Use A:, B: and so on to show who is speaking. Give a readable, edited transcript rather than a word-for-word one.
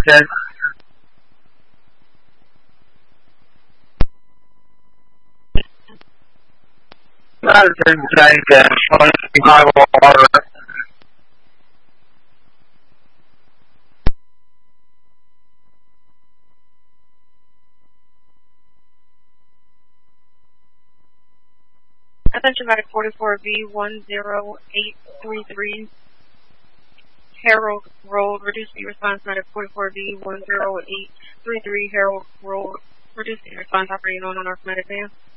A: Okay. Not a big tank and high water.
B: Attention Medic 44V10833, Harold Road, reduce the response. Medic 44V10833, Harold Road, reduce the response. Operating on a North Medic van.